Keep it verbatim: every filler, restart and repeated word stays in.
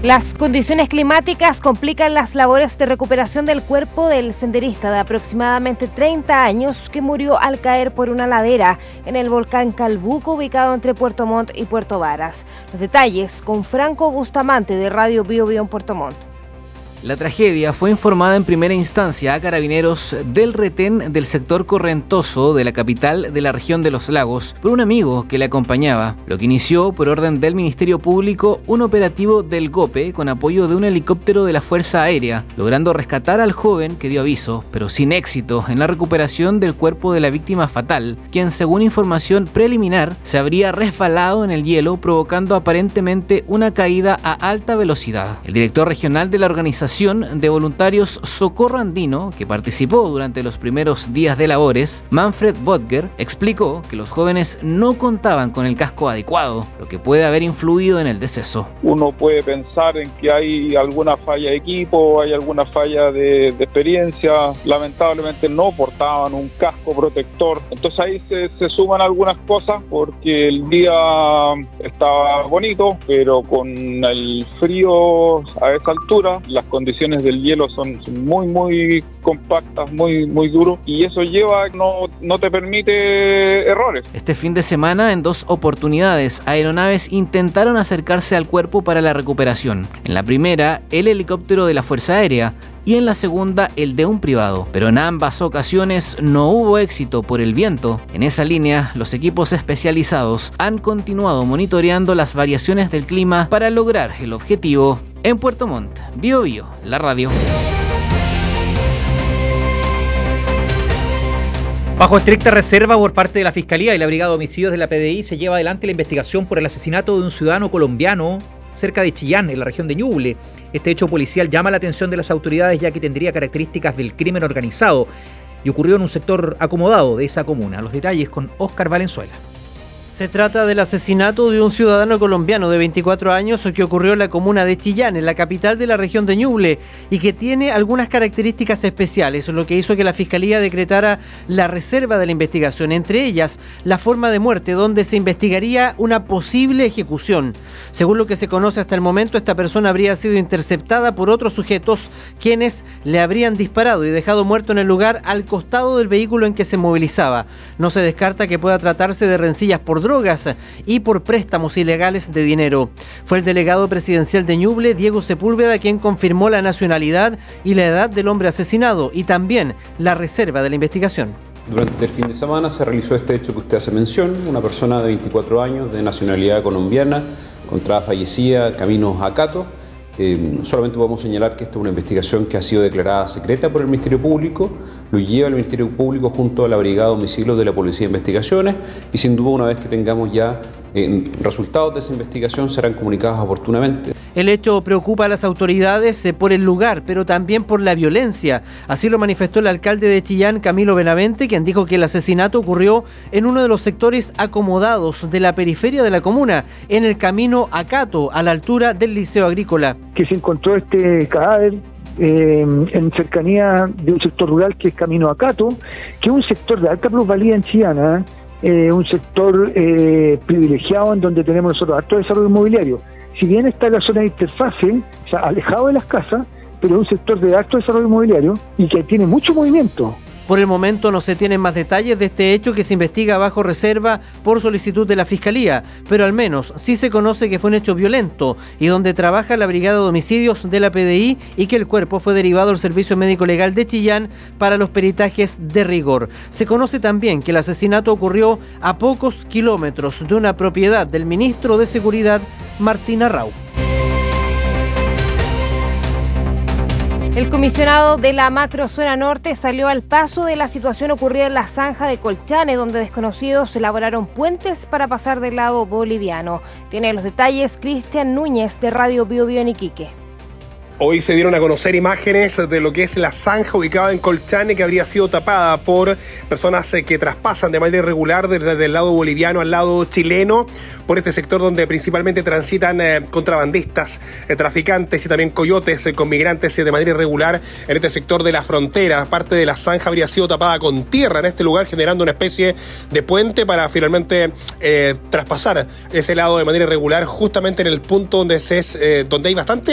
Las condiciones climáticas complican las labores de recuperación del cuerpo del senderista de aproximadamente treinta años que murió al caer por una ladera en el volcán Calbuco, ubicado entre Puerto Montt y Puerto Varas. Los detalles con Franco Bustamante de Radio Bio Bio en Puerto Montt. La tragedia fue informada en primera instancia a Carabineros del retén del sector Correntoso de la capital de la región de Los Lagos por un amigo que le acompañaba, lo que inició por orden del Ministerio Público un operativo del GOPE con apoyo de un helicóptero de la Fuerza Aérea, logrando rescatar al joven que dio aviso, pero sin éxito en la recuperación del cuerpo de la víctima fatal, quien según información preliminar se habría resbalado en el hielo provocando aparentemente una caída a alta velocidad. El director regional de la organización de voluntarios Socorro Andino, que participó durante los primeros días de labores, Manfred Bodger, explicó que los jóvenes no contaban con el casco adecuado, lo que puede haber influido en el deceso. Uno puede pensar en que hay alguna falla de equipo, hay alguna falla de, de experiencia. Lamentablemente no portaban un casco protector. Entonces ahí se, se suman algunas cosas porque el día estaba bonito, pero con el frío a esa altura, las condiciones del hielo son muy muy compactas, muy muy duros, y eso lleva no no te permite errores. Este fin de semana, en dos oportunidades, aeronaves intentaron acercarse al cuerpo para la recuperación. En la primera, el helicóptero de la Fuerza Aérea, y en la segunda el de un privado, pero en ambas ocasiones no hubo éxito por el viento. En esa línea, los equipos especializados han continuado monitoreando las variaciones del clima para lograr el objetivo. En Puerto Montt, Bio Bio, la radio. Bajo estricta reserva por parte de la Fiscalía y la Brigada de Homicidios de la P D I se lleva adelante la investigación por el asesinato de un ciudadano colombiano cerca de Chillán, en la región de Ñuble. Este hecho policial llama la atención de las autoridades ya que tendría características del crimen organizado y ocurrió en un sector acomodado de esa comuna. Los detalles con Óscar Valenzuela. Se trata del asesinato de un ciudadano colombiano de veinticuatro años que ocurrió en la comuna de Chillán, en la capital de la región de Ñuble, y que tiene algunas características especiales, lo que hizo que la Fiscalía decretara la reserva de la investigación, entre ellas la forma de muerte, donde se investigaría una posible ejecución. Según lo que se conoce hasta el momento, esta persona habría sido interceptada por otros sujetos, quienes le habrían disparado y dejado muerto en el lugar al costado del vehículo en que se movilizaba. No se descarta que pueda tratarse de rencillas por drogas y por préstamos ilegales de dinero. Fue el delegado presidencial de Ñuble, Diego Sepúlveda, quien confirmó la nacionalidad y la edad del hombre asesinado y también la reserva de la investigación. Durante el fin de semana se realizó este hecho que usted hace mención. Una persona de veinticuatro años de nacionalidad colombiana encontrada fallecida camino a Cato. Eh, solamente podemos señalar que esta es una investigación que ha sido declarada secreta por el Ministerio Público, lo lleva el Ministerio Público junto a la Brigada de Homicidios de la Policía de Investigaciones y sin duda una vez que tengamos ya eh, resultados de esa investigación serán comunicados oportunamente. El hecho preocupa a las autoridades eh, por el lugar, pero también por la violencia. Así lo manifestó el alcalde de Chillán, Camilo Benavente, quien dijo que el asesinato ocurrió en uno de los sectores acomodados de la periferia de la comuna, en el camino a Cato, a la altura del Liceo Agrícola. Que se encontró este cadáver eh, en cercanía de un sector rural que es Camino a Cato, que es un sector de alta plusvalía en Chillán, eh, un sector eh, privilegiado en donde tenemos nosotros alto desarrollo inmobiliario. Si bien está en la zona de interfase, o sea, alejado de las casas, pero es un sector de alto desarrollo inmobiliario y que tiene mucho movimiento. Por el momento no se tienen más detalles de este hecho que se investiga bajo reserva por solicitud de la Fiscalía, pero al menos sí se conoce que fue un hecho violento y donde trabaja la Brigada de Homicidios de la P D I y que el cuerpo fue derivado al Servicio Médico Legal de Chillán para los peritajes de rigor. Se conoce también que el asesinato ocurrió a pocos kilómetros de una propiedad del ministro de Seguridad, Martín Arrau. El comisionado de la macrozona norte salió al paso de la situación ocurrida en la zanja de Colchane, donde desconocidos elaboraron puentes para pasar del lado boliviano. Tiene los detalles Cristian Núñez de Radio Bio Bio en Iquique. Hoy se dieron a conocer imágenes de lo que es la zanja ubicada en Colchane que habría sido tapada por personas que traspasan de manera irregular desde el lado boliviano al lado chileno, por este sector donde principalmente transitan eh, contrabandistas, eh, traficantes y también coyotes eh, con migrantes eh, de manera irregular en este sector de la frontera. Parte de la zanja habría sido tapada con tierra en este lugar, generando una especie de puente para finalmente eh, traspasar ese lado de manera irregular, justamente en el punto donde, se es, eh, donde hay bastante